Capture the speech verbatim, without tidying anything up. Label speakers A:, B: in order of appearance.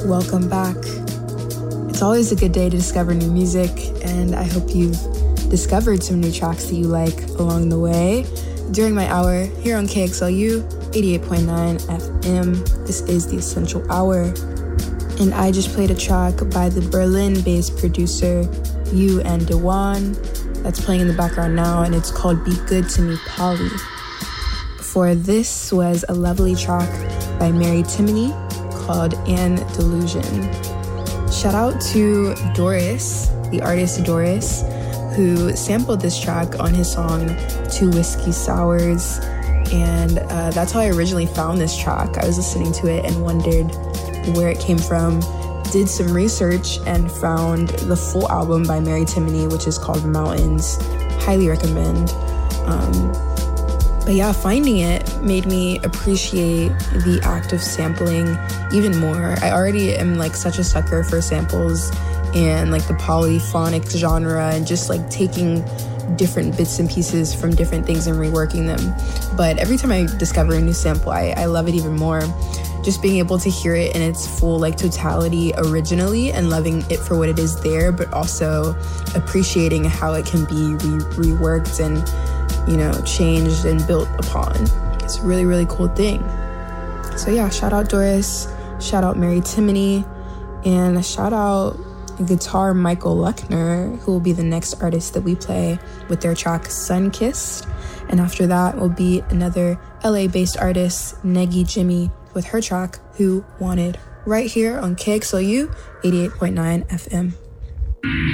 A: Welcome back. It's always a good day to discover new music, and I hope you've discovered some new tracks that you like along the way. During my hour here on K X L U eighty-eight point nine F M, this is the Essential Hour, and I just played a track by the Berlin-based producer You and Dewan that's playing in the background now, and it's called Be Good to Me, Polly. Before this was a lovely track by Mary Timony called An Delusion. Shout out to Doris, the artist Doris, who sampled this track on his song Two Whiskey Sours, and uh, that's how I originally found this track. I was listening to it and wondered where it came from, did some research and found the full album by Mary Timony, which is called Mountains. Highly recommend. Um, But yeah, finding it made me appreciate the act of sampling even more. I already am like such a sucker for samples and like the polyphonic genre and just like taking different bits and pieces from different things and reworking them. But every time I discover a new sample, I, I love it even more. Just being able to hear it in its full like totality originally and loving it for what it is there, but also appreciating how it can be re- reworked and, you know, changed and built upon. It's a really, really cool thing. So yeah, shout out Doris, shout out Mary Timony, and shout out guitar Michael Luckner, who will be the next artist that we play with their track Sunkissed. And after that will be another L A-based artist, Negi Jimmy, with her track Who Wanted, right here on K X L U eighty-eight point nine F M.